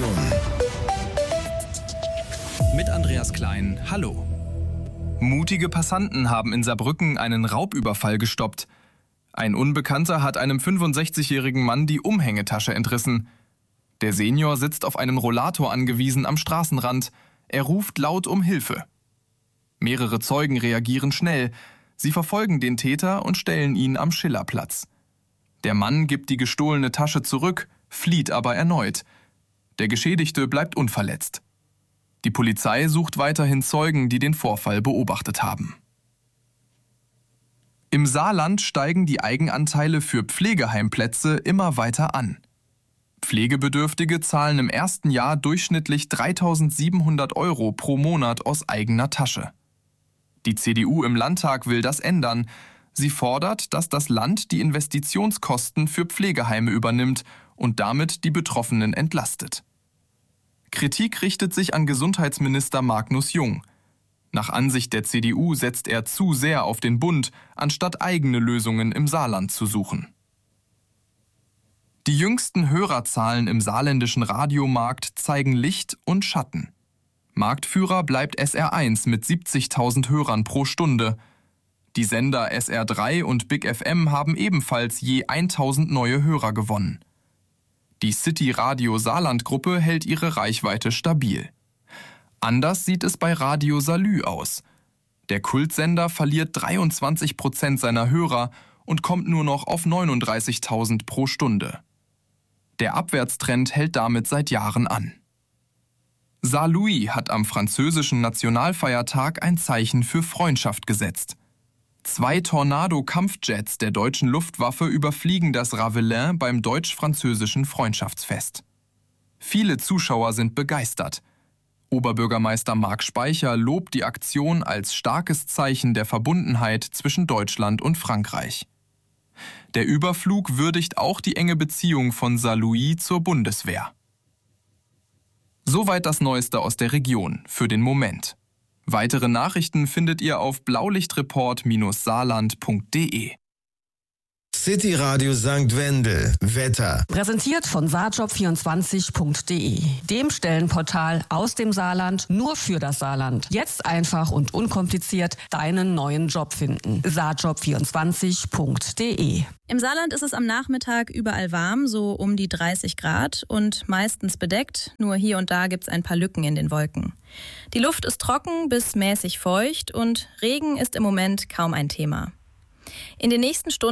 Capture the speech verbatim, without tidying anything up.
Region. Mit Andreas Klein, hallo. Mutige Passanten haben in Saarbrücken einen Raubüberfall gestoppt. Ein Unbekannter hat einem fünfundsechzigjährigen Mann die Umhängetasche entrissen. Der Senior sitzt auf einen Rollator angewiesen am Straßenrand. Er ruft laut um Hilfe. Mehrere Zeugen reagieren schnell. Sie verfolgen den Täter und stellen ihn am Schillerplatz. Der Mann gibt die gestohlene Tasche zurück, flieht aber erneut. Der Geschädigte bleibt unverletzt. Die Polizei sucht weiterhin Zeugen, die den Vorfall beobachtet haben. Im Saarland steigen die Eigenanteile für Pflegeheimplätze immer weiter an. Pflegebedürftige zahlen im ersten Jahr durchschnittlich dreitausendsiebenhundert Euro pro Monat aus eigener Tasche. Die C D U im Landtag will das ändern. Sie fordert, dass das Land die Investitionskosten für Pflegeheime übernimmt und damit die Betroffenen entlastet. Kritik richtet sich an Gesundheitsminister Magnus Jung. Nach Ansicht der C D U setzt er zu sehr auf den Bund, anstatt eigene Lösungen im Saarland zu suchen. Die jüngsten Hörerzahlen im saarländischen Radiomarkt zeigen Licht und Schatten. Marktführer bleibt S R eins mit siebzigtausend Hörern pro Stunde. Die Sender S R drei und Big F M haben ebenfalls je tausend neue Hörer gewonnen. Die City Radio Saarland Gruppe hält ihre Reichweite stabil. Anders sieht es bei Radio Salü aus. Der Kultsender verliert dreiundzwanzig Prozent seiner Hörer und kommt nur noch auf neununddreißigtausend pro Stunde. Der Abwärtstrend hält damit seit Jahren an. Saarlouis hat am französischen Nationalfeiertag ein Zeichen für Freundschaft gesetzt. Zwei Tornado-Kampfjets der deutschen Luftwaffe überfliegen das Ravelin beim deutsch-französischen Freundschaftsfest. Viele Zuschauer sind begeistert. Oberbürgermeister Marc Speicher lobt die Aktion als starkes Zeichen der Verbundenheit zwischen Deutschland und Frankreich. Der Überflug würdigt auch die enge Beziehung von Saarlouis zur Bundeswehr. Soweit das Neueste aus der Region für den Moment. Weitere Nachrichten findet ihr auf blaulichtreport Bindestrich saarland Punkt de. City Radio Sankt Wendel. Wetter. Präsentiert von saarjob vierundzwanzig Punkt de, dem Stellenportal aus dem Saarland nur für das Saarland. Jetzt einfach und unkompliziert deinen neuen Job finden. saarjob vierundzwanzig Punkt de. Im Saarland ist es am Nachmittag überall warm, so um die dreißig Grad und meistens bedeckt. Nur hier und da gibt es ein paar Lücken in den Wolken. Die Luft ist trocken bis mäßig feucht und Regen ist im Moment kaum ein Thema. In den nächsten Stunden